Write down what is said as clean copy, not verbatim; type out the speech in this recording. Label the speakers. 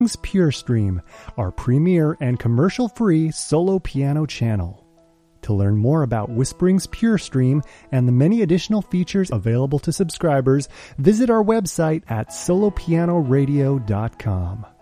Speaker 1: Pure Stream, our premier and commercial-free solo piano channel. To learn more about Whispering's Pure Stream and the many additional features available to subscribers, visit our website at solopianoradio.com.